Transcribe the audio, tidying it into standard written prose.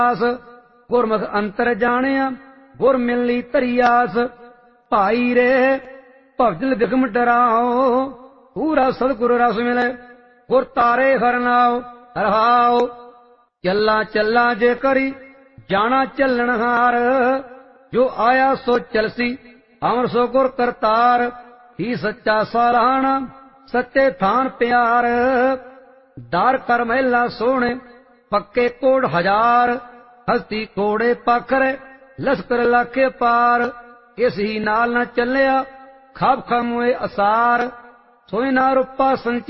ਗੁਰਮੁਖ ਅੰਤਰ ਜਾਣਿਆ ਗੁਰ ਮਿਲਣੀ ਧਰੀਆਸ। ਭਾਈ ਰੇ ਭਵਜਲ ਬਿਖਮ ਡਰਾਓ ਪੂਰਾ ਸਤਿਗੁਰ ਰਸ ਮਿਲੇ ਗੁਰ ਤਾਰੇ ਹਰਨਾਓ। ਰਹਾਓ ਚੱਲਾਂ ਚੱਲਾਂ ਜੇ ਕਰੀ ਜਾਣਾ ਚੱਲਣਹਾਰ ਜੋ ਆਇਆ ਸੋ ਚਲਸੀ ਅਮਰ ਸੋ ਗੁਰ ਕਰਤਾਰ। ਹੀ ਸੱਚਾ ਸਾਲਾਣਾ ਸੱਚੇ ਥਾਨ ਪਿਆਰ ਦਾਰ ਕਰ ਮਹਿਲਾ ਸੋਹਣੇ ਪੱਕੇ ਕੋੜ ਹਜ਼ਾਰ। ਹਸਤੀ ਕੋੜੇ ਪਾਖਰ ਲਸਕਰ ਲਾਖੇ ਪਾਰ। ਇਸ ਹੀ ਨਾਲ ਨਾ ਚੱਲਿਆ ਖਾਬ ਖਾਮੋਏ ਅਸਾਰ ਸੋਇ ਨਾ ਰੂਪਾ ਸੰਚੀ